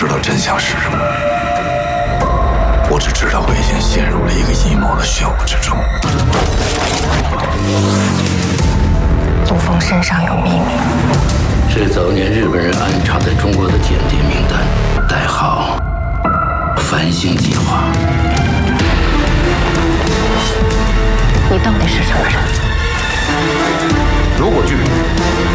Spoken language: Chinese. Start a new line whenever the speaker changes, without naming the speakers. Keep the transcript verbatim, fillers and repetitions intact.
知道真相是什么，我只知道我已经陷入了一个阴谋的漩涡之中。
陆枫身上有秘密，
是早年日本人安插在中国的间谍名单，代号“繁星计划”。
你到底是什么人？
如果剧里